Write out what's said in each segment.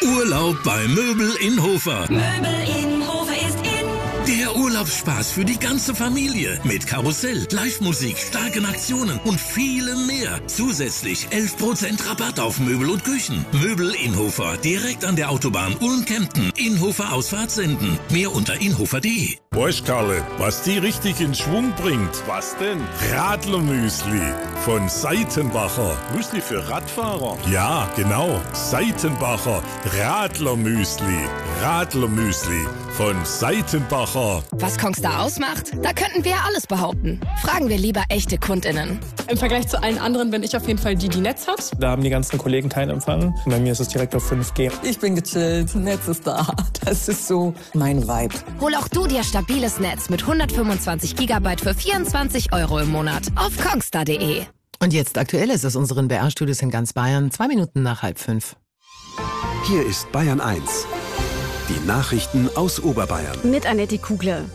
Urlaub bei Möbel in Hofer. Möbel in Hofer ist in. Der Urlaubsspaß für die ganze Familie. Mit Karussell, Live-Musik, starken Aktionen und vielem mehr. Zusätzlich 11% Rabatt auf Möbel und Küchen. Möbel in Hofer, direkt an der Autobahn Ulm-Kempten. Inhofer Ausfahrt senden. Mehr unter inhofer.de. Weißt, Karle, was die richtig in Schwung bringt? Was denn? Radlermüsli von Seitenbacher. Müsli für Radfahrer? Ja, genau. Seitenbacher Radlermüsli. Radlermüsli von Seitenbacher. Was Kongstar ausmacht? Da könnten wir ja alles behaupten. Fragen wir lieber echte KundInnen. Im Vergleich zu allen anderen bin ich auf jeden Fall die Netz hat. Da haben die ganzen Kollegen keinen Empfang. Bei mir ist es direkt auf 5G. Ich bin gechillt, Netz ist da. Das ist so mein Vibe. Hol auch du dir stabiles Netz mit 125 GB für 24 € im Monat auf kongstar.de. Und jetzt Aktuelles aus unseren BR-Studios in ganz Bayern, 2 Minuten nach 4:30. Hier ist Bayern 1. Die Nachrichten aus Oberbayern. Mit Annette Kugler.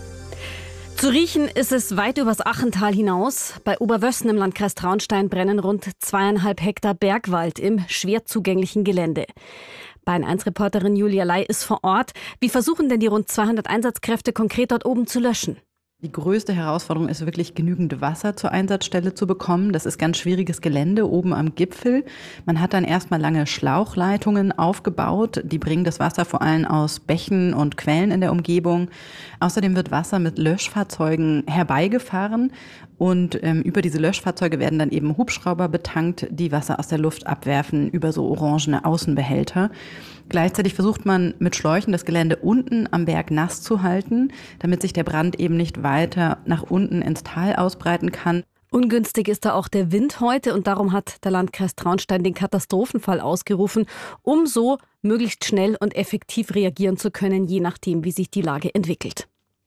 Zu riechen ist es weit übers Achental hinaus. Bei Oberwössen im Landkreis Traunstein brennen rund 2,5 Hektar Bergwald im schwer zugänglichen Gelände. Bayern 1-Reporterin Julia Ley ist vor Ort. Wie versuchen denn die rund 200 Einsatzkräfte konkret dort oben zu löschen? Die größte Herausforderung ist wirklich, genügend Wasser zur Einsatzstelle zu bekommen. Das ist ganz schwieriges Gelände oben am Gipfel. Man hat dann erstmal lange Schlauchleitungen aufgebaut. Die bringen das Wasser vor allem aus Bächen und Quellen in der Umgebung. Außerdem wird Wasser mit Löschfahrzeugen herbeigefahren. Und über diese Löschfahrzeuge werden dann eben Hubschrauber betankt, die Wasser aus der Luft abwerfen über so orangene Außenbehälter. Gleichzeitig versucht man mit Schläuchen das Gelände unten am Berg nass zu halten, damit sich der Brand eben nicht weiter nach unten ins Tal ausbreiten kann. Ungünstig ist da auch der Wind heute und darum hat der Landkreis Traunstein den Katastrophenfall ausgerufen, um so möglichst schnell und effektiv reagieren zu können, je nachdem, wie sich die Lage entwickelt.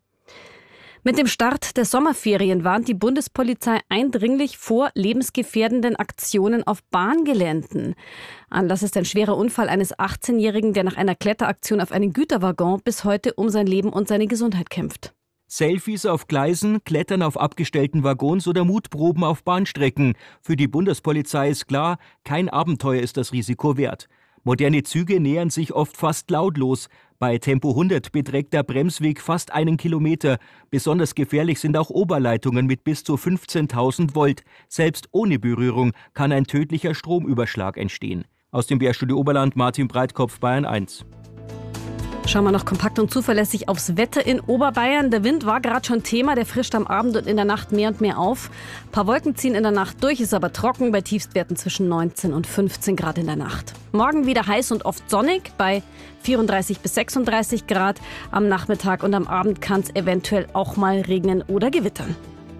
Mit dem Start der Sommerferien warnt die Bundespolizei eindringlich vor lebensgefährdenden Aktionen auf Bahngeländen. Anlass ist ein schwerer Unfall eines 18-Jährigen, der nach einer Kletteraktion auf einen Güterwaggon bis heute um sein Leben und seine Gesundheit kämpft. Selfies auf Gleisen, Klettern auf abgestellten Waggons oder Mutproben auf Bahnstrecken. Für die Bundespolizei ist klar, kein Abenteuer ist das Risiko wert. Moderne Züge nähern sich oft fast lautlos. Bei Tempo 100 beträgt der Bremsweg fast 1 Kilometer. Besonders gefährlich sind auch Oberleitungen mit bis zu 15.000 Volt. Selbst ohne Berührung kann ein tödlicher Stromüberschlag entstehen. Aus dem BR-Studio Oberland, Martin Breitkopf, Bayern 1. Schauen wir noch kompakt und zuverlässig aufs Wetter in Oberbayern. Der Wind war gerade schon Thema, der frischt am Abend und in der Nacht mehr und mehr auf. Ein paar Wolken ziehen in der Nacht durch, ist aber trocken bei Tiefstwerten zwischen 19 und 15 Grad in der Nacht. Morgen wieder heiß und oft sonnig bei 34 bis 36 Grad. Am Nachmittag und am Abend kann es eventuell auch mal regnen oder gewittern.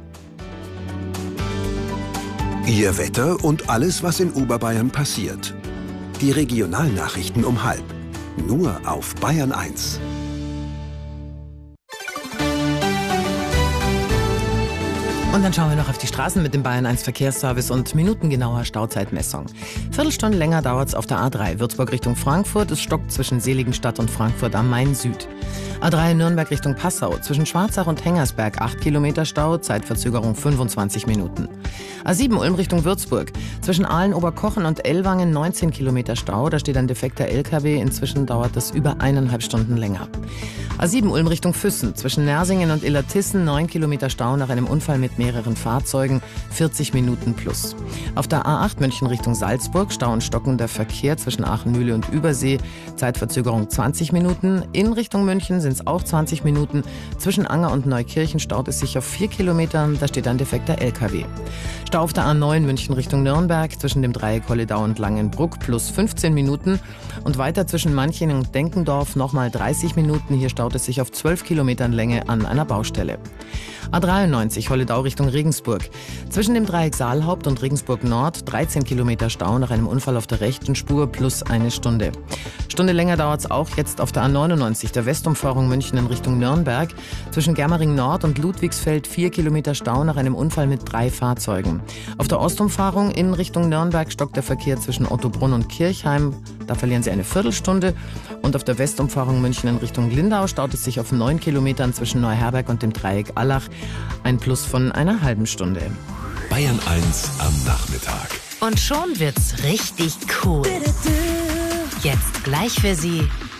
Ihr Wetter und alles, was in Oberbayern passiert. Die Regionalnachrichten um 12:30. Nur auf Bayern 1. Und dann schauen wir noch auf die Straßen mit dem Bayern 1 Verkehrsservice und minutengenauer Stauzeitmessung. Viertelstunde länger dauert es auf der A3 Würzburg Richtung Frankfurt. Es stockt zwischen Seligenstadt und Frankfurt am Main Süd. A3 Nürnberg Richtung Passau. Zwischen Schwarzach und Hengersberg 8 Kilometer Stau, Zeitverzögerung 25 Minuten. A7 Ulm Richtung Würzburg. Zwischen Aalen-Oberkochen und Ellwangen 19 Kilometer Stau. Da steht ein defekter LKW. Inzwischen dauert es über 1,5 Stunden länger. A7 Ulm Richtung Füssen. Zwischen Nersingen und Illertissen 9 Kilometer Stau nach einem Unfall mit mehreren Fahrzeugen, 40 Minuten plus. Auf der A8 München Richtung Salzburg, Stau und stockender Verkehr zwischen Aachenmühle und Übersee, Zeitverzögerung 20 Minuten. In Richtung München sind es auch 20 Minuten. Zwischen Anger und Neukirchen staut es sich auf 4 Kilometern, da steht ein defekter LKW. Stau auf der A9 München Richtung Nürnberg, zwischen dem Dreieck Holledau und Langenbruck plus 15 Minuten. Und weiter zwischen Manching und Denkendorf nochmal 30 Minuten. Hier staut es sich auf 12 Kilometern Länge an einer Baustelle. A93 Holledau Richtung Regensburg. Zwischen dem Dreieck Saalhaupt und Regensburg Nord 13 Kilometer Stau nach einem Unfall auf der rechten Spur plus 1 Stunde. Stunde länger dauert es auch jetzt auf der A99 der Westumfahrung München in Richtung Nürnberg. Zwischen Germering Nord und Ludwigsfeld 4 Kilometer Stau nach einem Unfall mit 3 Fahrzeugen. Auf der Ostumfahrung in Richtung Nürnberg stockt der Verkehr zwischen Ottobrunn und Kirchheim. Da verlieren Sie eine Viertelstunde. Und auf der Westumfahrung München in Richtung Lindau staut es sich auf 9 Kilometern zwischen Neuherberg und dem Dreieck Allach. Ein Plus von einer halben Stunde. Bayern 1 am Nachmittag. Und schon wird's richtig cool. Jetzt gleich für Sie